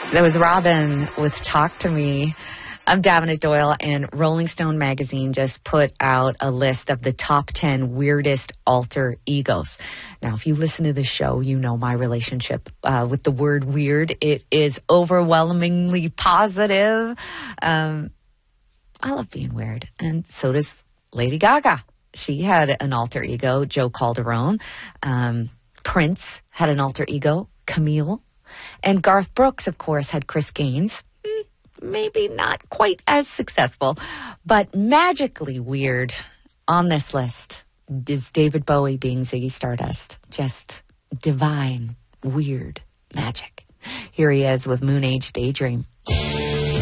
That was Robin with Talk to Me. I'm Davenant Doyle, and Rolling Stone magazine just put out a list of the top 10 weirdest alter egos. Now, if you listen to the show, you know my relationship with the word weird. It is overwhelmingly positive. I love being weird, and so does Lady Gaga. She had an alter ego, Joe Calderone. Prince had an alter ego, Camille. And Garth Brooks, of course, had Chris Gaines. Maybe not quite as successful, but magically weird on this list is David Bowie being Ziggy Stardust. Just divine, weird magic. Here he is with Moon Age Daydream.